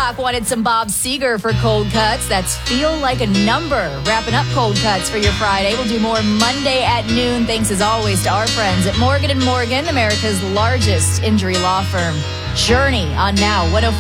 O'clock wanted some Bob Seger for Cold Cuts. That's Feel Like a Number. Wrapping up Cold Cuts for your Friday. We'll do more Monday at noon. Thanks as always to our friends at Morgan & Morgan, America's largest injury law firm. Journey on Now 105.